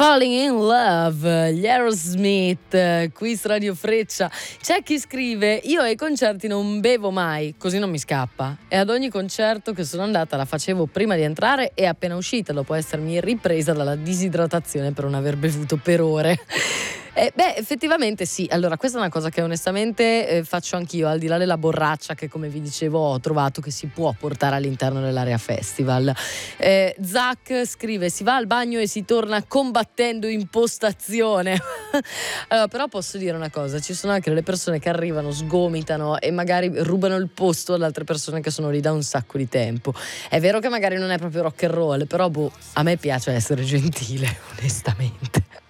Falling in Love, gli Aerosmith, qui su Radio Freccia. C'è chi scrive: io ai concerti non bevo mai, così non mi scappa, e ad ogni concerto che sono andata la facevo prima di entrare e appena uscita, dopo essermi ripresa dalla disidratazione per non aver bevuto per ore. Effettivamente sì. Allora, questa è una cosa che onestamente faccio anch'io, al di là della borraccia che, come vi dicevo, ho trovato che si può portare all'interno dell'area festival. Zach scrive: si va al bagno e si torna combattendo in postazione. Allora, però posso dire una cosa: ci sono anche delle persone che arrivano, sgomitano e magari rubano il posto ad altre persone che sono lì da un sacco di tempo. È vero che magari non è proprio rock and roll, però a me piace essere gentile, onestamente.